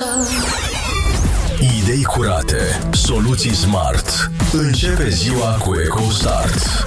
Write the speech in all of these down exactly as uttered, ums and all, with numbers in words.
Idei curate, soluții smart. Începe ziua cu EcoStart.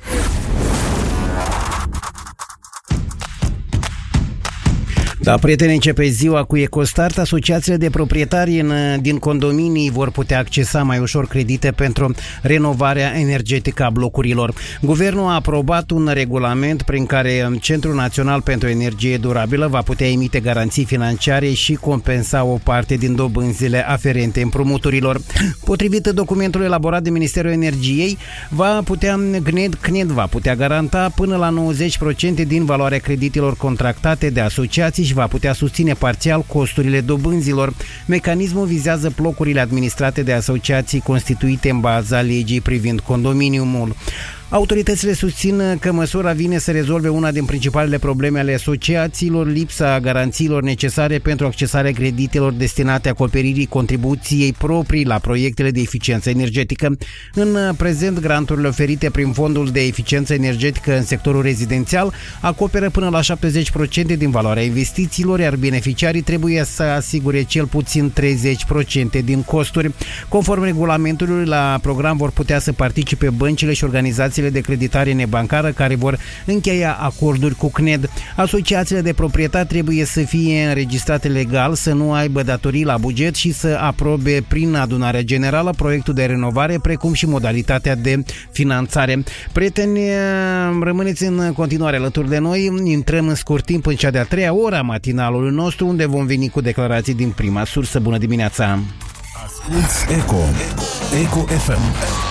Da, prieteni, începe ziua cu EcoStart. Asociațiile de proprietari în, din condominii vor putea accesa mai ușor credite pentru renovarea energetică a blocurilor. Guvernul a aprobat un regulament prin care Centrul Național pentru Energie Durabilă va putea emite garanții financiare și compensa o parte din dobânzile aferente împrumuturilor. Potrivit documentului elaborat de Ministerul Energiei, va putea, CNED, CNED va putea garanta până la nouăzeci la sută din valoarea creditelor contractate de asociații și va putea susține parțial costurile dobânzilor. Mecanismul vizează blocurile administrate de asociații constituite în baza legii privind condominiumul. Autoritățile susțin că măsura vine să rezolve una din principalele probleme ale asociațiilor, lipsa garanțiilor necesare pentru accesarea creditelor destinate acoperirii contribuției proprii la proiectele de eficiență energetică. În prezent, granturile oferite prin Fondul de Eficiență Energetică în sectorul rezidențial acoperă până la șaptezeci la sută din valoarea investițiilor, iar beneficiarii trebuie să asigure cel puțin treizeci la sută din costuri. Conform regulamentului, la program vor putea să participe băncile și organizații de creditare nebancară care vor încheia acorduri cu CNED. Asociațiile de proprietari trebuie să fie înregistrate legal, să nu aibă datorii la buget și să aprobe prin adunarea generală proiectul de renovare, precum și modalitatea de finanțare. Prieteni, rămâneți în continuare alături de noi. Intrăm în scurt timp în cea de-a treia ora matinalului nostru, unde vom veni cu declarații din prima sursă. Bună dimineața! Asculți Eco, Eco F M.